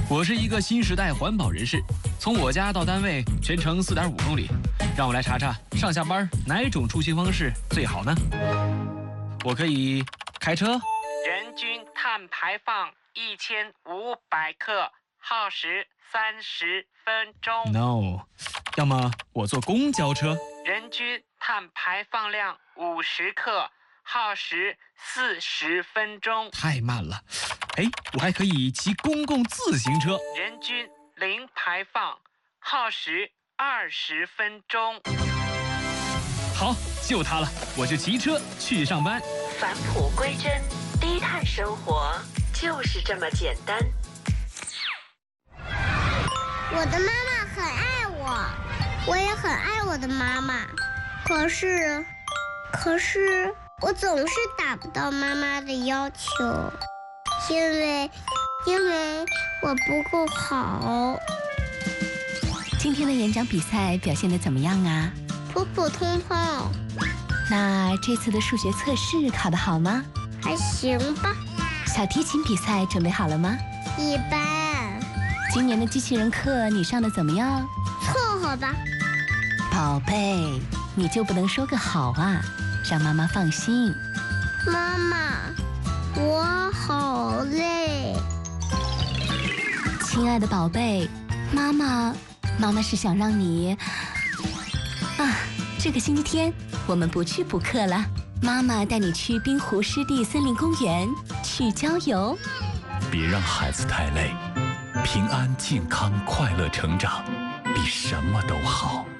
我是一个新时代环保人士，从我家到单位全程4.5公里，让我来查查上下班哪种出行方式最好呢？我可以开车， 人均碳排放1500克，耗时30分钟。 No， 要么我坐公交车， 人均碳排放量50克，耗时40分钟。 太慢了。哎，我还可以骑公共自行车， 人均零排放，耗时20分钟。 好，就它了，我就骑车去上班。 返璞归真，低碳生活就是这么简单。 我的妈妈很爱我，我也很爱我的妈妈。可是我总是达不到妈妈的要求，因为我不够好。 今天的演讲比赛表现得怎么样啊？ 普普通通。 那这次的数学测试考得好吗？ 还行吧。 小提琴比赛准备好了吗？ 一般。 今年的机器人课你上得怎么样？ 凑合吧。 宝贝，你就不能说个好啊，让妈妈放心。 妈妈，我好累。 亲爱的宝贝，妈妈是想让你这个星期天我们不去补课了，妈妈带你去滨湖湿地森林公园去郊游。 别让孩子太累，平安、健康、快乐成长，比什么都好。